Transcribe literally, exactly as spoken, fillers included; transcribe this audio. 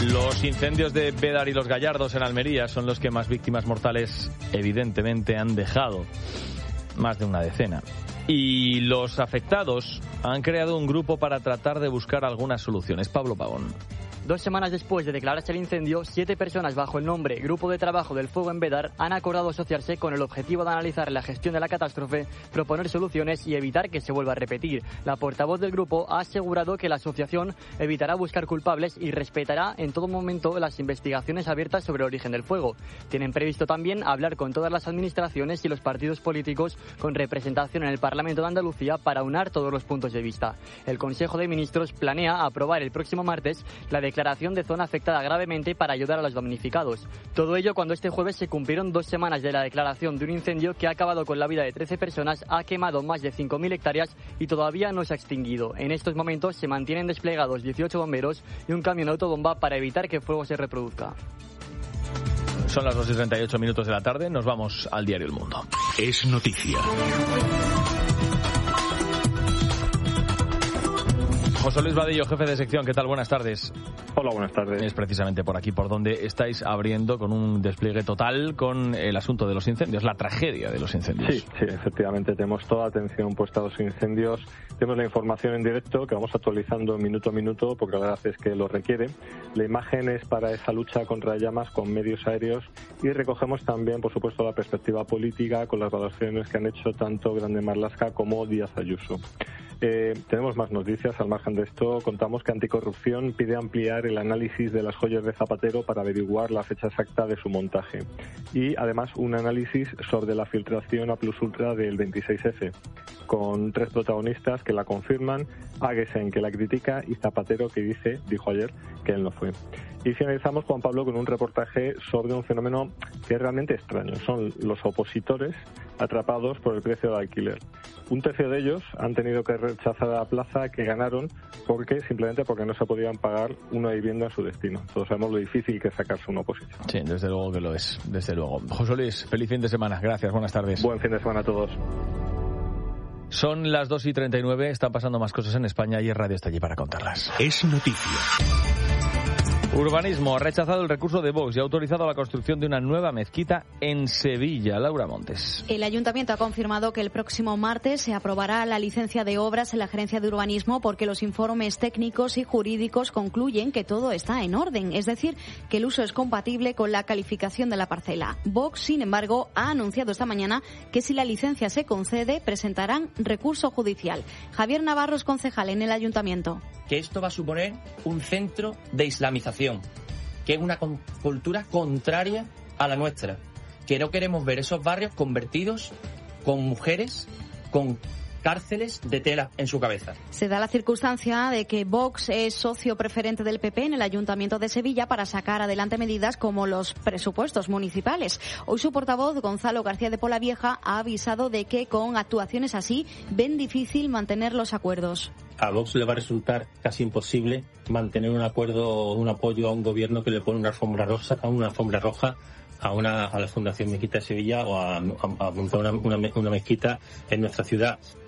Los incendios de Bédar y Los Gallardos en Almería son los que más víctimas mortales evidentemente han dejado, más de una decena. Y los afectados han creado un grupo para tratar de buscar algunas soluciones. Pablo Pagón. Dos semanas después de declararse el incendio, siete personas bajo el nombre Grupo de Trabajo del Fuego en Bédar han acordado asociarse con el objetivo de analizar la gestión de la catástrofe, proponer soluciones y evitar que se vuelva a repetir. La portavoz del grupo ha asegurado que la asociación evitará buscar culpables y respetará en todo momento las investigaciones abiertas sobre el origen del fuego. Tienen previsto también hablar con todas las administraciones y los partidos políticos con representación en el Parlamento de Andalucía para unar todos los puntos de vista. El Consejo de Ministros planea aprobar el próximo martes la declaración de zona afectada gravemente para ayudar a los damnificados. Todo ello cuando este jueves se cumplieron dos semanas de la declaración de un incendio que ha acabado con la vida de trece personas, ha quemado más de cinco mil hectáreas y todavía no se ha extinguido. En estos momentos se mantienen desplegados dieciocho bomberos y un camión autobomba para evitar que el fuego se reproduzca. Son las dos y treinta y ocho minutos de la tarde, nos vamos al diario El Mundo. Es noticia. José Luis Vadillo, jefe de sección, ¿qué tal? Buenas tardes. Hola, buenas tardes. Es precisamente por aquí por donde estáis abriendo con un despliegue total con el asunto de los incendios, la tragedia de los incendios. Sí, sí, efectivamente, tenemos toda atención puesta a los incendios. Tenemos la información en directo que vamos actualizando minuto a minuto porque la verdad es que lo requiere. La imagen es para esa lucha contra llamas con medios aéreos y recogemos también, por supuesto, la perspectiva política con las valoraciones que han hecho tanto Grande Marlaska como Díaz Ayuso. Eh, tenemos más noticias. Al margen de esto, contamos que Anticorrupción pide ampliar el análisis de las joyas de Zapatero para averiguar la fecha exacta de su montaje. Y además un análisis sobre la filtración a plus ultra del veintiséis efe, con tres protagonistas que la confirman, Aguesen que la critica y Zapatero que dice, dijo ayer, que él no fue. Y finalizamos, Juan Pablo, con un reportaje sobre un fenómeno que es realmente extraño. Son los opositores atrapados por el precio del alquiler. Un tercio de ellos han tenido que rechazar la plaza que ganaron porque simplemente porque no se podían pagar una vivienda en su destino. Todos sabemos lo difícil que es sacarse una oposición. Sí, desde luego que lo es, desde luego. José Luis, feliz fin de semana. Gracias, buenas tardes. Buen fin de semana a todos. Son las dos y treinta y nueve, están pasando más cosas en España y el radio está allí para contarlas. Es noticia. Urbanismo ha rechazado el recurso de Vox y ha autorizado la construcción de una nueva mezquita en Sevilla. Laura Montes. El Ayuntamiento ha confirmado que el próximo martes se aprobará la licencia de obras en la Gerencia de Urbanismo porque los informes técnicos y jurídicos concluyen que todo está en orden, es decir, que el uso es compatible con la calificación de la parcela. Vox, sin embargo, ha anunciado esta mañana que si la licencia se concede, presentarán recurso judicial. Javier Navarro es concejal en el Ayuntamiento. Que esto va a suponer un centro de islamización, que es una cultura contraria a la nuestra, que no queremos ver esos barrios convertidos con mujeres, con cárceles de tela en su cabeza. Se da la circunstancia de que Vox es socio preferente del P P en el Ayuntamiento de Sevilla para sacar adelante medidas como los presupuestos municipales. Hoy su portavoz, Gonzalo García de Polavieja, ha avisado de que con actuaciones así ven difícil mantener los acuerdos. A Vox le va a resultar casi imposible mantener un acuerdo o un apoyo a un gobierno que le pone una alfombra roja, a una alfombra roja a una a la Fundación Mezquita de Sevilla o a, a, a montar una, una, una mezquita en nuestra ciudad.